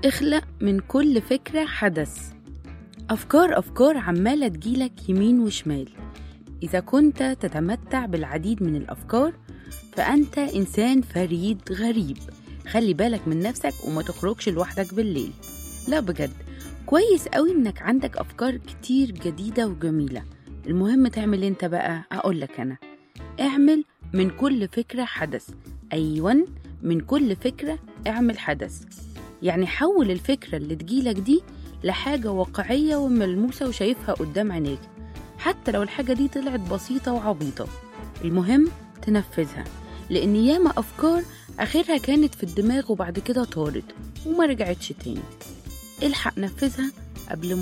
اخلق من كل فكرة حدث. أفكار عمالة تجيلك يمين وشمال. إذا كنت تتمتع بالعديد من الأفكار فأنت إنسان فريد غريب. خلي بالك من نفسك وما تخرجش لوحدك بالليل. لا بجد، كويس قوي إنك عندك أفكار كتير جديدة وجميلة. المهم تعمل انت بقى. أقولك أنا، اعمل من كل فكرة حدث. أيوة، من كل فكرة اعمل حدث. يعني حول الفكرة اللي تجيلك دي لحاجة واقعية وملموسة وشايفها قدام عينيك، حتى لو الحاجة دي طلعت بسيطة وعبيطة. المهم تنفذها، لأن ياما أفكار آخرها كانت في الدماغ وبعد كده طارت وما رجعتش تاني. الحق نفذها قبل